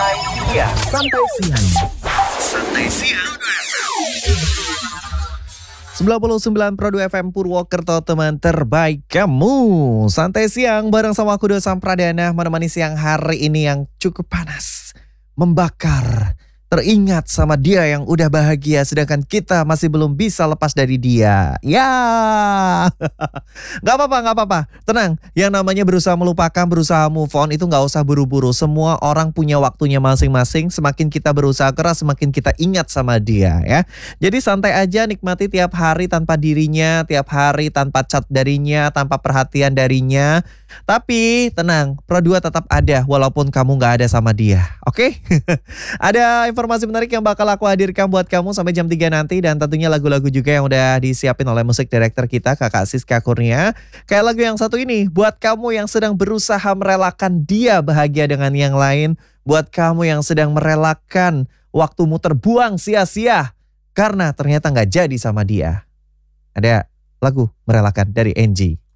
Santai siang. 99.2 FM Purwokerto, teman terbaik kamu. Santai siang bareng sama aku Dosa Pradana, menemani siang hari ini yang cukup panas, membakar. Teringat sama dia yang udah bahagia, sedangkan kita masih belum bisa lepas dari dia. Ya, gak apa-apa. Tenang, yang namanya berusaha melupakan, berusaha move on itu gak usah buru-buru. Semua orang punya waktunya masing-masing. Semakin kita berusaha keras, semakin kita ingat sama dia ya. Jadi santai aja, nikmati tiap hari tanpa dirinya, tiap hari tanpa chat darinya, tanpa perhatian darinya. Tapi tenang, Pro 2 tetap ada walaupun kamu gak ada sama dia. Oke? Ada informasi menarik yang bakal aku hadirkan buat kamu sampai jam 3 nanti. Dan tentunya lagu-lagu juga yang udah disiapin oleh musik director kita, Kakak Siska Kurnia. Kayak lagu yang satu ini, buat kamu yang sedang berusaha merelakan dia bahagia dengan yang lain. Buat kamu yang sedang merelakan waktumu terbuang sia-sia karena ternyata gak jadi sama dia. Ada lagu Merelakan dari NG.